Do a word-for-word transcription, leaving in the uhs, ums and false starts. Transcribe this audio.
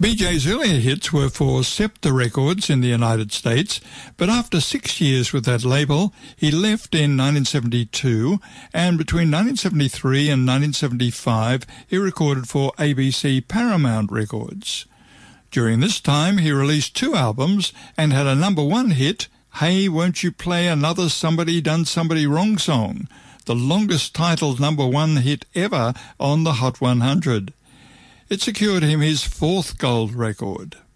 B J's earlier hits were for Scepter Records in the United States, but after six years with that label, he left in nineteen seventy-two, and between nineteen seventy-three and nineteen seventy-five, he recorded for A B C Paramount Records. During this time, he released two albums and had a number one hit, Hey, Won't You Play Another Somebody Done Somebody Wrong song, the longest titled number one hit ever on the Hot one hundred. It secured him his fourth gold record.